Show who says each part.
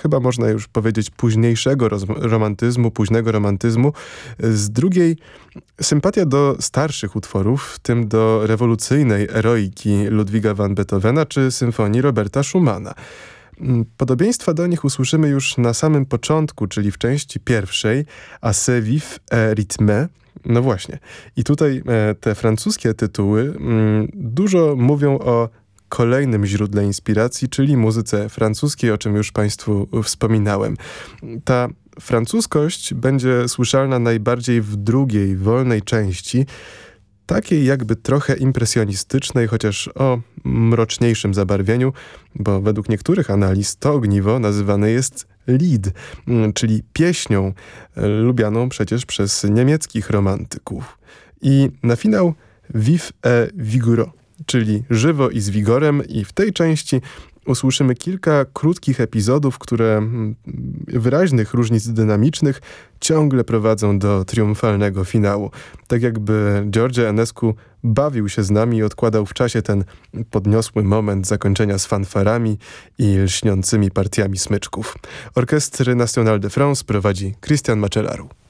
Speaker 1: chyba można już powiedzieć późniejszego późnego romantyzmu. Z drugiej sympatia do starszych utworów, w tym do rewolucyjnej eroiki Ludwiga van Beethovena czy symfonii Roberta Schumana. Podobieństwa do nich usłyszymy już na samym początku, czyli w części pierwszej, Assez vif et rythmé. No właśnie. I tutaj te francuskie tytuły dużo mówią o kolejnym źródle inspiracji, czyli muzyce francuskiej, o czym już Państwu wspominałem. Ta francuskość będzie słyszalna najbardziej w drugiej, wolnej części, takiej jakby trochę impresjonistycznej, chociaż o mroczniejszym zabarwieniu, bo według niektórych analiz to ogniwo nazywane jest Lied, czyli pieśnią lubianą przecież przez niemieckich romantyków. I na finał Vif et vigoureux, czyli żywo i z wigorem, i w tej części usłyszymy kilka krótkich epizodów, które wyraźnych różnic dynamicznych ciągle prowadzą do triumfalnego finału. Tak jakby George Enescu bawił się z nami i odkładał w czasie ten podniosły moment zakończenia z fanfarami i lśniącymi partiami smyczków. Orchestre National de France prowadzi Christian Macellaro.